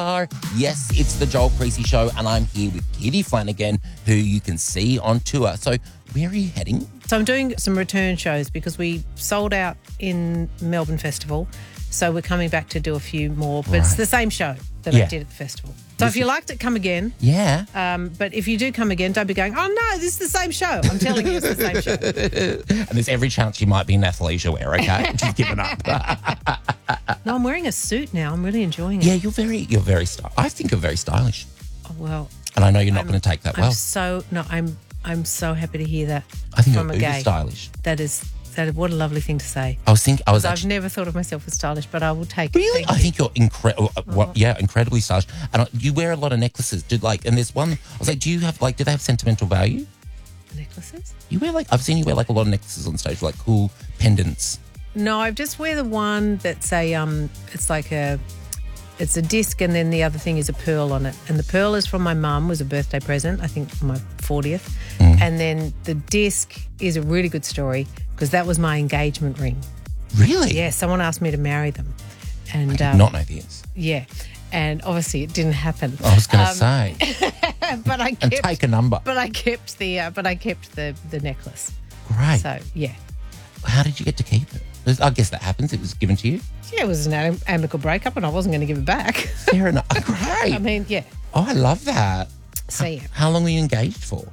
Yes, it's the Joel Creasy Show, and I'm here with Kitty Flanagan, who you can see on tour. So where are you heading? So I'm doing some return shows because we sold out in Melbourne Festival. So we're coming back to do a few more, but it's the same show that I did at the festival. So if you liked it, come again. Yeah. But if you do come again, don't be going, oh no, this is the same show. I'm telling you, it's the same show. And there's every chance you might be in athleisure wear, okay? She's given up. No, I'm wearing a suit now. I'm really enjoying it. Yeah, you're very I think you're very stylish. Oh, well. And I know you're not going to take that well. I'm so happy to hear that I think from you're a uber gay. stylish. What a lovely thing to say. I've never thought of myself as stylish, but I will take Really? it. I think you're incredibly stylish. And you wear a lot of necklaces. And there's one, I was like, do they have sentimental value? Necklaces? You wear I've seen you wear a lot of necklaces on stage, like cool pendants. No, I just wear the one that's it's a disc and then the other thing is a pearl on it. And the pearl is from my mum, was a birthday present, I think for my 40th. And then the disc is a really good story because that was my engagement ring. Really? Yeah, someone asked me to marry them. And I did not know this. Yeah. And obviously it didn't happen. I was going to say. But I kept, and take a number. But I kept the necklace. Great. So, yeah. How did you get to keep it? I guess that happens. It was given to you? Yeah, it was an amicable breakup and I wasn't going to give it back. Fair enough. Great. I mean, yeah. Oh, I love that. So, yeah. How long were you engaged for?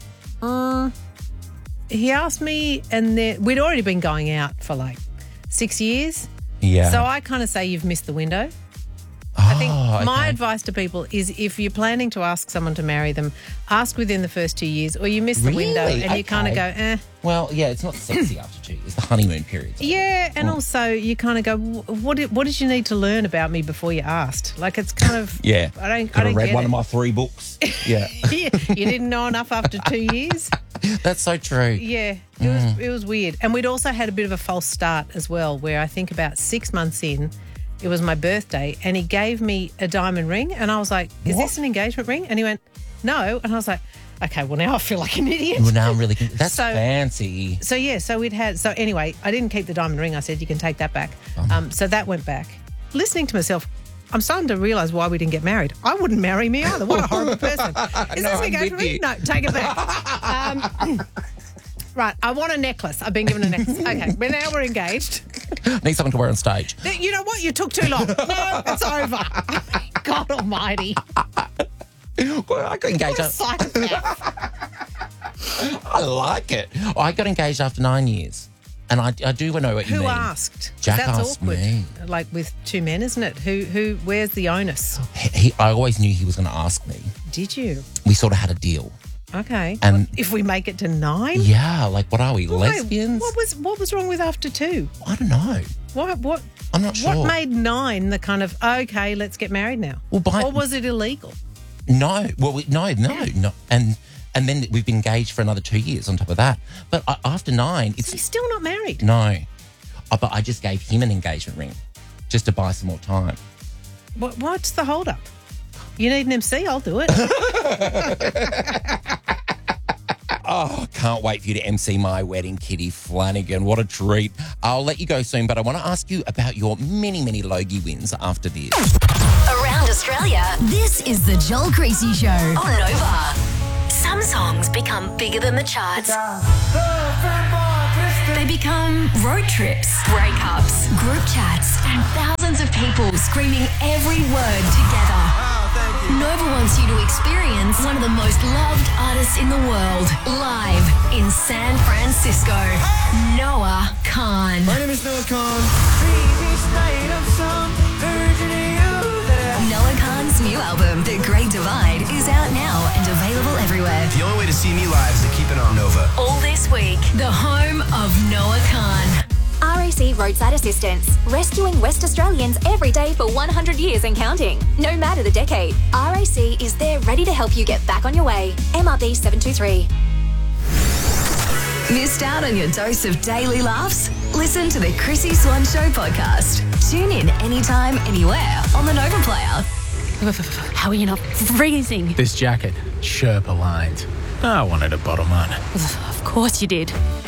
He asked me and then we'd already been going out for 6 years. Yeah. So I kind of say you've missed the window. Oh, I think my advice to people is if you're planning to ask someone to marry them, ask within the first 2 years or you miss the window and you kind of go, eh. Well, yeah, it's not sexy after 2 years. The honeymoon period. Yeah, and also you kind of go, what did you need to learn about me before you asked? It's kind of... Yeah. I don't read get one it. of my 3 books. Yeah. You didn't know enough after 2 years? That's so true. Yeah, it was weird. And we'd also had a bit of a false start as well, where I think about 6 months in, it was my birthday, and he gave me a diamond ring, and I was like, is this an engagement ring? And he went, no. And I was like, okay, well, now I feel like an idiot. Well, now I'm really... That's fancy. So anyway, I didn't keep the diamond ring. I said, you can take that back. So that went back. Listening to myself, I'm starting to realise why we didn't get married. I wouldn't marry me either. What a horrible person. Is this an engagement ring? No, take it back. Right, I want a necklace. I've been given a necklace. Okay, but now we're engaged. Need something to wear on stage. You know what? You took too long. No, it's over. Oh, my God almighty. Well, I got engaged. What a psychopath. I like it. I got engaged after 9 years. And I do know what you mean. Who asked? Jack That's asked awkward. me. With 2 men, isn't it? Where's the onus? I always knew he was going to ask me. Did you? We sort of had a deal. Okay. And if we make it to 9? Yeah, what are we, lesbians? What was wrong with after 2? I don't know. What? I'm not sure. What made 9 the kind of, okay, let's get married now? Well, or was it illegal? No. Well, no. And then we've been engaged for another 2 years on top of that. But after 9, it's... He's still not married? No. But I just gave him an engagement ring just to buy some more time. What's the hold-up? You need an MC? I'll do it. Oh, can't wait for you to MC my wedding, Kitty Flanagan. What a treat. I'll let you go soon, but I want to ask you about your many, many Logie wins after this. Around Australia, this is the Joel Creasy Show on Nova. Some songs become bigger than the charts. They become road trips, breakups, group chats, and thousands of people screaming every word together. Nova wants you to experience one of the most loved artists in the world live in San Francisco. Noah Kahan. My name is Noah Kahan. Noah Kahan's new album, The Great Divide, is out now and available everywhere. The only way to see me live is to keep it on Nova. All this week, the home of Noah Kahan. RAC Roadside Assistance, rescuing West Australians every day for 100 years and counting. No matter the decade, RAC is there ready to help you get back on your way. MRB 723. Missed out on your dose of daily laughs? Listen to the Chrissy Swan Show podcast. Tune in anytime, anywhere on the Nova Player. How are you not freezing? This jacket, Sherpa lined. I wanted a bottom on. Of course you did.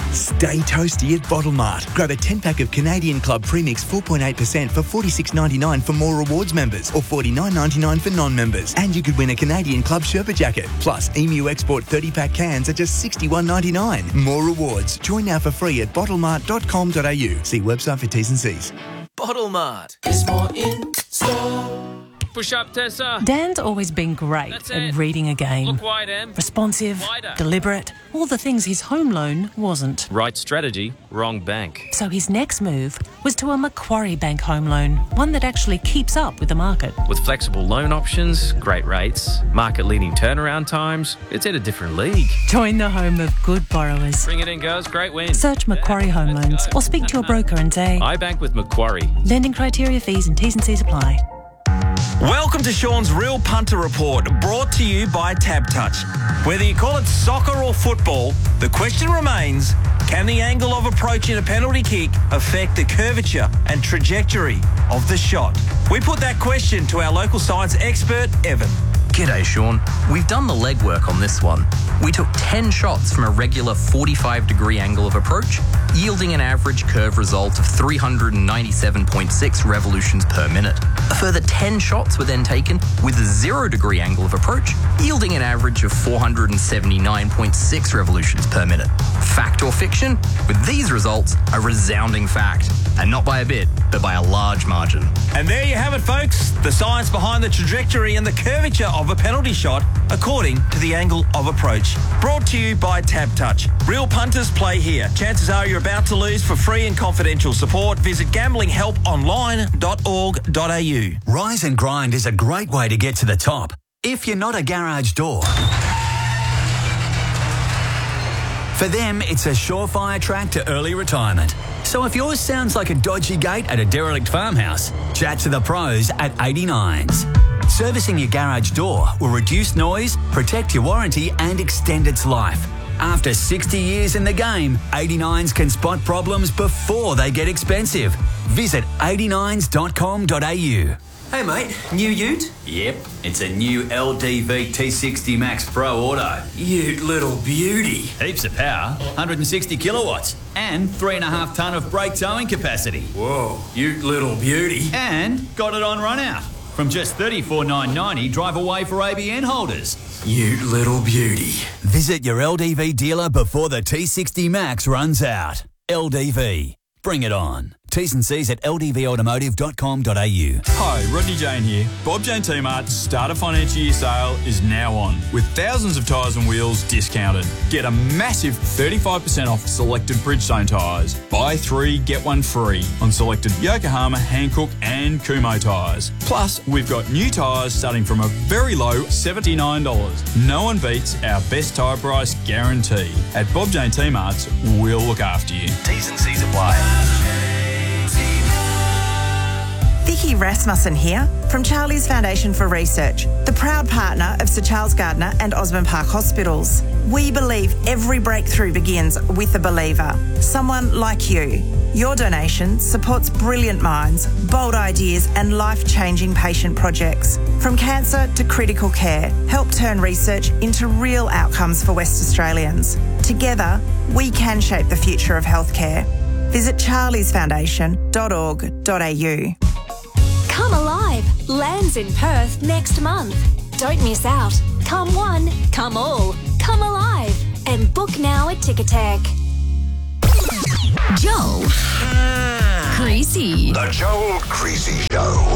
Stay toasty at Bottle Mart. Grab a 10-pack of Canadian Club Premix 4.8% for $46.99 for More Rewards members or $49.99 for non-members. And you could win a Canadian Club Sherpa jacket. Plus, Emu Export 30-pack cans at just $61.99. More rewards. Join now for free at bottlemart.com.au. See website for T's and C's. Bottle Mart is more in store. Push up, Tessa. Dan's always been great at reading a game. Look wide, Em. Responsive, Wider. deliberate, all the things his home loan wasn't. Right strategy, wrong bank. So his next move was to a Macquarie Bank home loan, one that actually keeps up with the market. With flexible loan options, great rates, market-leading turnaround times, it's in a different league. Join the home of good borrowers. Bring it in, girls. Great win. Search Macquarie Home Loans or speak to your broker and say, I bank with Macquarie. lending criteria, fees and T's and C's apply. Welcome to Sean's Real Punter Report, brought to you by TabTouch. Whether you call it soccer or football, the question remains, can the angle of approach in a penalty kick affect the curvature and trajectory of the shot? We put that question to our local science expert, Evan. G'day, Sean. We've done the legwork on this one. We took 10 shots from a regular 45-degree angle of approach, yielding an average curve result of 397.6 revolutions per minute. A further 10 shots were then taken with a 0-degree angle of approach, yielding an average of 479.6 revolutions per minute. Fact or fiction? With these results, a resounding fact. And not by a bit, but by a large margin. And there you have it, folks. The science behind the trajectory and the curvature of a penalty shot according to the angle of approach. Brought to you by TabTouch. Real punters play here. Chances are you're about to lose. For free and confidential support, visit gamblinghelponline.org.au. Rise and Grind is a great way to get to the top. If you're not a garage door. For them, it's a surefire track to early retirement. So if yours sounds like a dodgy gate at a derelict farmhouse, chat to the pros at 89s. Servicing your garage door will reduce noise, protect your warranty and extend its life. After 60 years in the game, 89s can spot problems before they get expensive. Visit 89s.com.au. Hey mate, new ute? Yep, it's a new LDV T60 Max Pro Auto. Ute little beauty. Heaps of power, 160 kilowatts, and 3.5 tonne of brake towing capacity. Whoa, ute little beauty. And got it on run out. From just $34,990 drive away for ABN holders. Ute little beauty. Visit your LDV dealer before the T60 Max runs out. LDV. Bring it on. T's and C's at ldvautomotive.com.au. Hi, Rodney Jane here. Bob Jane T-Mart's Starter Financial Year sale is now on, with thousands of tyres and wheels discounted. Get a massive 35% off selected Bridgestone tyres. Buy 3, get 1 free on selected Yokohama, Hankook and Kumho tyres. Plus, we've got new tyres starting from a very low $79. No one beats our best tyre price guarantee. At Bob Jane T-Mart's, we'll look after you. T's and C's apply. Vicky Rasmussen here from Charlie's Foundation for Research, the proud partner of Sir Charles Gardner and Osborne Park Hospitals. We believe every breakthrough begins with a believer, someone like you. Your donation supports brilliant minds, bold ideas and life-changing patient projects. From cancer to critical care, help turn research into real outcomes for West Australians. Together, we can shape the future of healthcare. Visit charliesfoundation.org.au. Come Alive lands in Perth next month. Don't miss out. Come one, come all. Come alive and book now at Ticketek. Joel. Creasy. The Joel Creasy Show.